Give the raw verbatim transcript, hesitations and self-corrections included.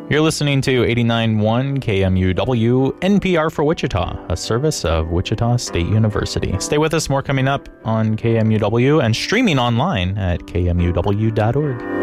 You're listening to eighty-nine point one K M U W, N P R for Wichita, a service of Wichita State University. Stay with us, more coming up on K M U W and streaming online at K M U W dot org.